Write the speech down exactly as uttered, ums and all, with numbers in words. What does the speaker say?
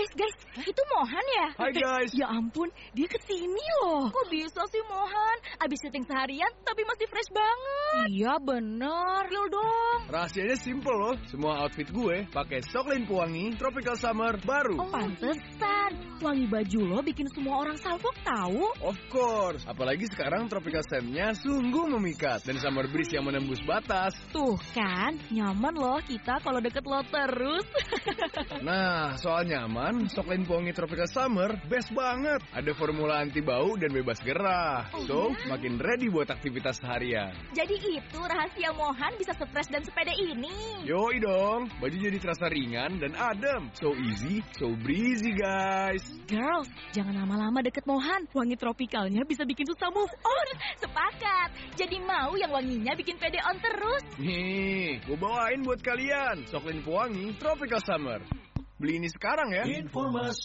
Guys, guys, itu Mohan ya? Hai guys. Ya ampun, dia kesini loh. Kok bisa sih Mohan? Abis syuting seharian, tapi masih fresh banget. Iya bener, real dong. Rahasianya simple loh. Semua outfit gue pakai Soklin pewangi Tropical Summer baru. Oh, pantesan. Wangi baju lo bikin semua orang salfok tahu. Of course. Apalagi sekarang Tropical Scent-nya sungguh memikat. Dan Summer Breeze yang menembus batas. Tuh kan, nyaman loh kita kalau deket lo terus. Nah, soal nyaman, Soklin pewangi Tropical Summer best banget. Ada formula anti bau dan bebas gerah. So, makin ready buat aktivitas seharian. Jadi itu rahasia Mohan bisa se-fresh dan sepede ini. Yoi dong, baju jadi terasa ringan dan adem. So easy, so breezy guys. Girls, jangan lama-lama deket Mohan. Wangi tropikalnya bisa bikin susah move on. Sepakat. Jadi mau yang wanginya bikin pede on terus. Nih, gue bawain buat kalian Soklin pewangi Tropical Summer. Beli ini sekarang ya. Informasi